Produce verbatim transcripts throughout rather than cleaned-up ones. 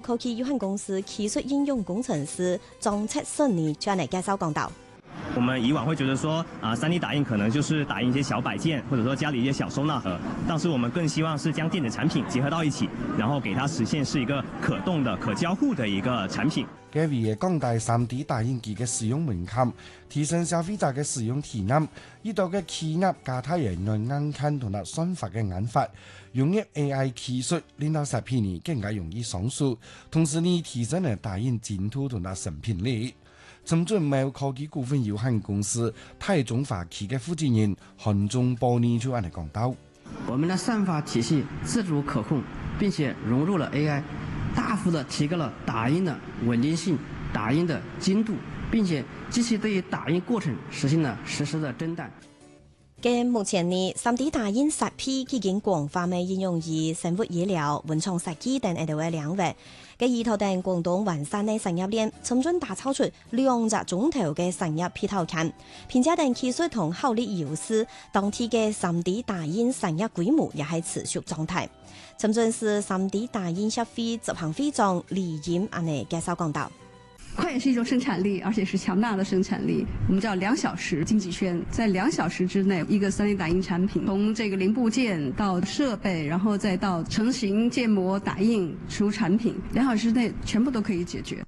科技有限公司技術應用工程師莊策順利將嚟介紹講道。 我們以往會覺得說啊，三 D 打印可能就是打印一些小擺件，或者說家裏一些小收納盒，但是我們更希望是將電子產品結合到一起，然後給它實現是一個可動的、可交互的一個產品。 佢為降低三 D 打印機嘅使用門檻，提升消費者嘅使用體驗，遇到嘅企業加大人類眼看同埋算法嘅眼法，用入 A I 技術，令到食品呢更加容易上手，同時呢提升咗打印精度同埋成品力。深圳貿科技股份有限公司泰中華企嘅負責人韓中波呢就按嚟講到： 我們的算法體系自主可控，並且融入了 A I， 大幅的提高了打印的穩定性、打印的精度，並且機器對於打印過程實現了實時的偵探。 嘅目前呢，三 D 打印設備已經廣泛嘅應用於生活醫療、文創設計等一啲嘅領域。嘅意圖等廣東灣山嘅產業鏈，深圳打造出兩隻鐘頭嘅產業配套圈，並且等技術同效率優勢，當地嘅三 D 打印產業規模也係持續狀態。深圳市三 D 打印協會執行會長李嬿安尼介紹講道。 快也是一種生產力，而且是強大的生產力。我們叫兩小時經濟圈，在兩小時之內，一個三 D 打印產品，從這個零部件到設備，然後再到成型、建模、打印出產品，兩小時內全部都可以解決。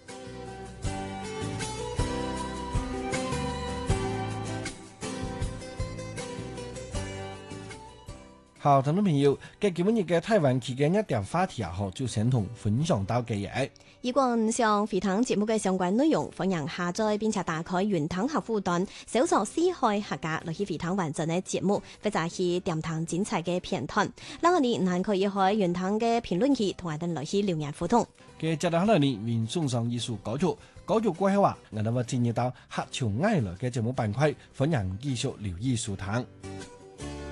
好，聽眾朋友，嘅今日嘅台灣期間一條話題啊，就先同分享到嘅嘢。 如果唔想回聽節目嘅相關內容，歡迎下載並且打開雲聽客戶端，搜索四海客家來去回聽完整嘅節目，或者係點聽精彩嘅片段。嗱，我哋還可以喺雲聽嘅評論區同我哋來去留言互動。 嘅接落嚟呢，面送上藝術歌曲，歌曲過後啊，我哋會進入到客場愛樂嘅節目板塊，歡迎繼續留意收聽。